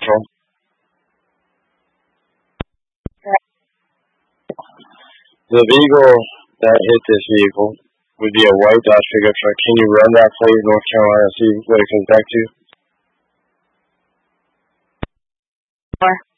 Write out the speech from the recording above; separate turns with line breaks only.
Patrol. The vehicle that hit this vehicle would be a white Dodge pickup truck. Can you run that plate in North Carolina and see what it comes back to?